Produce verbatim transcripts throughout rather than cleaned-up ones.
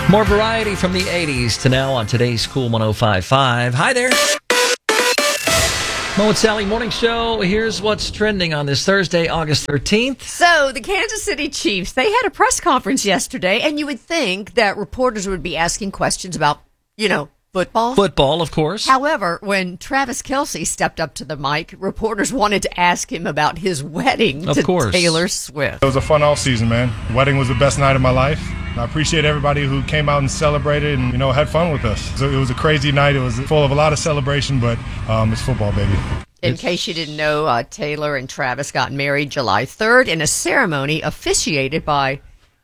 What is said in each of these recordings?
More variety from the eighties to now on today's Cool one oh five point five. Hi there. Mo and Sally Morning Show. Here's what's trending on this Thursday, August thirteenth. So, the Kansas City Chiefs, they had a press conference yesterday, and you would think that reporters would be asking questions about, you know, football. Football, of course. However, when Travis Kelce stepped up to the mic, reporters wanted to ask him about his wedding of to course. Taylor Swift. It was a fun off season, man. The wedding was the best night of my life. I appreciate everybody who came out and celebrated and, you know, had fun with us. So it was a crazy night. It was full of a lot of celebration, but um, it's football, baby. In It's- case you didn't know, uh, Taylor and Travis got married July third in a ceremony officiated by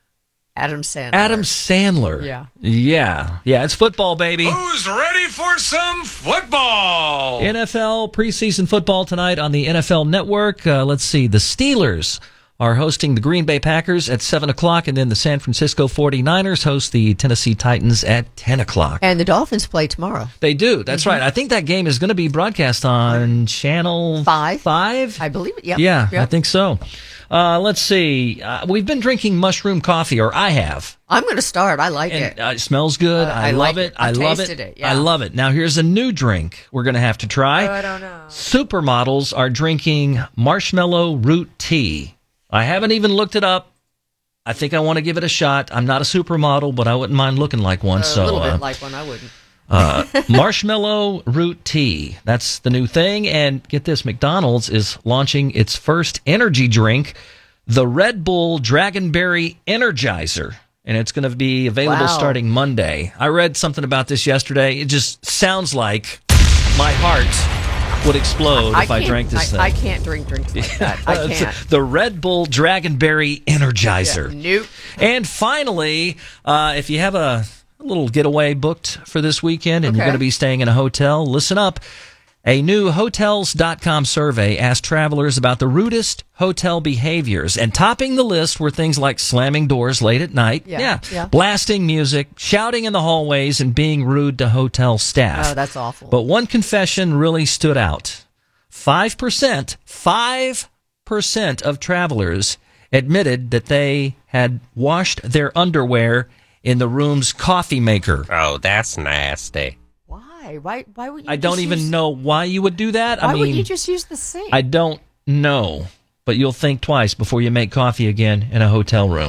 Adam Sandler. Adam Sandler. Yeah. Yeah. Yeah, it's football, baby. Who's ready for some football? N F L preseason football tonight on the N F L Network. Uh, let's see. The Steelers are hosting the Green Bay Packers at seven o'clock, and then the San Francisco forty-niners host the Tennessee Titans at ten o'clock. And the Dolphins play tomorrow. They do. That's mm-hmm. right. I think that game is going to be broadcast on Channel Five. Five? I believe it. Yep. Yeah, Yep. I think so. Uh, let's see. Uh, we've been drinking mushroom coffee, or I have. I'm going to start. I like And, it. uh, it smells good. Uh, I, I love like it. it. I I love tasted it. it, yeah. I love it. Now, here's a new drink we're going to have to try. Oh, I don't know. Supermodels are drinking marshmallow root tea. I haven't even looked it up. I think I want to give it a shot. I'm not a supermodel, but I wouldn't mind looking like one. Uh, so, a little bit uh, like one. I wouldn't. uh, marshmallow root tea. That's the new thing. And get this, McDonald's is launching its first energy drink, the Red Bull Dragonberry Energizer. And it's going to be available Wow. starting Monday. I read something about this yesterday. It just sounds like my heart would explode if I can't- drank this I, thing. I can't drink drinks like that. I can't. The Red Bull Dragonberry Energizer. Yeah, nope. And finally, uh, if you have a, a little getaway booked for this weekend and you're Okay. going to be staying in a hotel, listen up. A new Hotels dot com survey asked travelers about the rudest hotel behaviors, and topping the list were things like slamming doors late at night, Yeah, yeah. blasting music, shouting in the hallways, and being rude to hotel staff. Oh, that's awful. But one confession really stood out. five percent, five percent of travelers admitted that they had washed their underwear in the room's coffee maker. Oh, that's nasty. Why? Why? Why would you? I don't just even use, know why you would do that. Why I mean, would you just use the sink? I don't know, but you'll think twice before you make coffee again in a hotel room.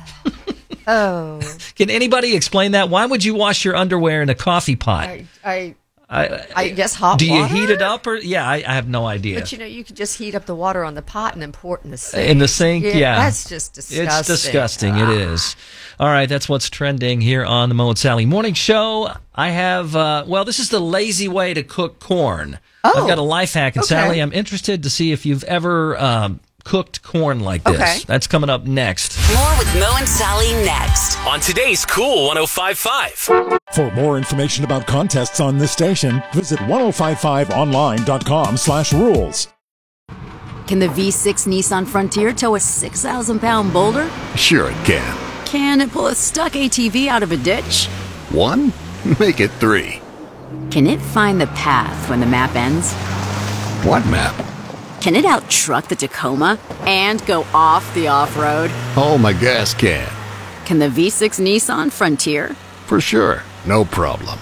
oh, Can anybody explain that? Why would you wash your underwear in a coffee pot? I, I, I, I guess hot Do you water? heat it up, or yeah? I, I have no idea. But you know, you could just heat up the water on the pot and then pour it in the sink. In the sink, yeah. That's just disgusting. It's disgusting. It is. All right, that's what's trending here on the Mo and Sally Morning Show. I have, uh, well, this is the lazy way to cook corn. Oh, I've got a life hack. And okay. Sally, I'm interested to see if you've ever um, cooked corn like this. Okay. That's coming up next. More with Mo and Sally next. On today's Cool one oh five point five. For more information about contests on this station, visit ten fifty-five online dot com slash rules. Can the V six Nissan Frontier tow a six thousand pound boulder? Sure it can. Can it pull a stuck A T V out of a ditch? One? Make it three. Can it find the path when the map ends? What map? Can it out-truck the Tacoma and go off the off-road? Oh, my gas can. Can the V six Nissan Frontier? For sure. No problem.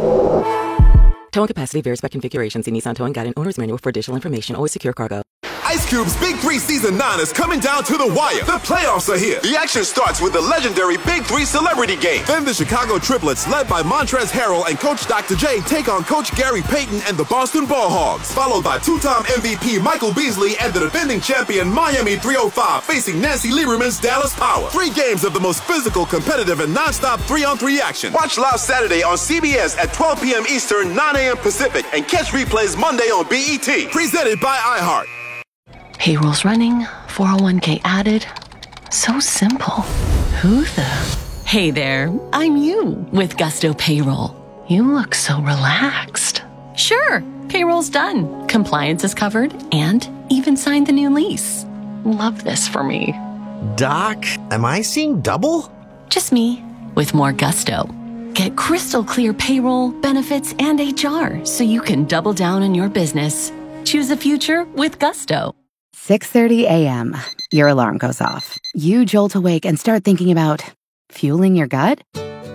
Towing capacity varies by configuration. See Nissan Towing Guide and Owner's Manual for additional information. Always secure cargo. Ice Cube's Big Three Season nine is coming down to the wire. The playoffs are here. The action starts with the legendary Big Three Celebrity Game. Then the Chicago Triplets, led by Montrezl Harrell and Coach Doctor J, take on Coach Gary Payton and the Boston Ball Hogs. Followed by two-time M V P Michael Beasley and the defending champion Miami three oh five facing Nancy Lieberman's Dallas Power. Three games of the most physical, competitive, and non-stop three-on-three action. Watch live Saturday on C B S at twelve p.m. Eastern, nine a.m. Pacific, and catch replays Monday on B E T. Presented by iHeart. Payroll's running, four oh one k added. So simple. Who the? Hey there, I'm you with Gusto Payroll. You look so relaxed. Sure, payroll's done. Compliance is covered and even signed the new lease. Love this for me. Doc, am I seeing double? Just me with more gusto. Get crystal clear payroll, benefits, and H R so you can double down on your business. Choose a future with Gusto. six thirty a.m. Your alarm goes off. You jolt awake and start thinking about fueling your gut?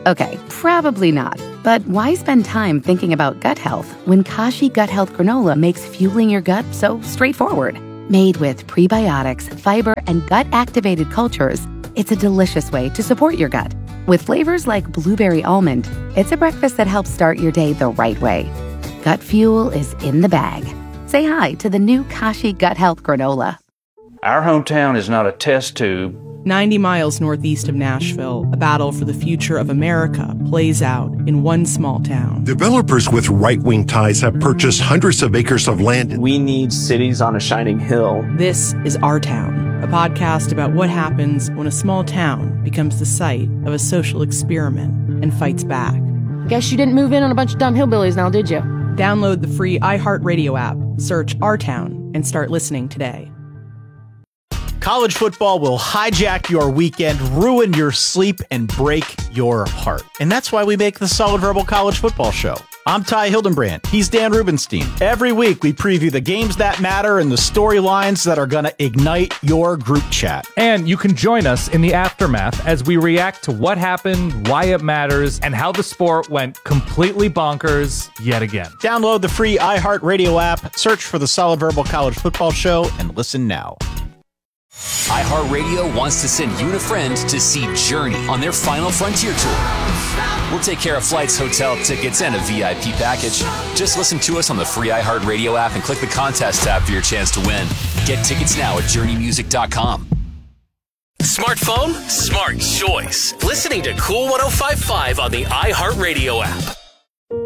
Okay, probably not. But why spend time thinking about gut health when Kashi Gut Health Granola makes fueling your gut so straightforward? Made with prebiotics, fiber, and gut-activated cultures, it's a delicious way to support your gut. With flavors like blueberry almond, it's a breakfast that helps start your day the right way. Gut fuel is in the bag. Say hi to the new Kashi Gut Health Granola. Our hometown is not a test tube. ninety miles northeast of Nashville, a battle for the future of America plays out in one small town. Developers with right-wing ties have purchased hundreds of acres of land. We need cities on a shining hill. This is Our Town, a podcast about what happens when a small town becomes the site of a social experiment and fights back. Guess you didn't move in on a bunch of dumb hillbillies now, did you? Download the free iHeartRadio app, search Our Town, and start listening today. College football will hijack your weekend, ruin your sleep, and break your heart. And that's why we make the Solid Verbal College Football Show. I'm Ty Hildenbrand. He's Dan Rubenstein. Every week, we preview the games that matter and the storylines that are going to ignite your group chat. And you can join us in the aftermath as we react to what happened, why it matters, and how the sport went completely bonkers yet again. Download the free iHeartRadio app, search for the Solid Verbal College Football Show, and listen now. iHeartRadio wants to send you and a friend to see Journey on their Final Frontier tour. We'll take care of flights, hotel tickets, and a V I P package. Just listen to us on the free iHeartRadio app and click the contest tab for your chance to win. Get tickets now at journey music dot com. Smartphone? Smart choice. Listening to Cool one oh five point five on the iHeartRadio app.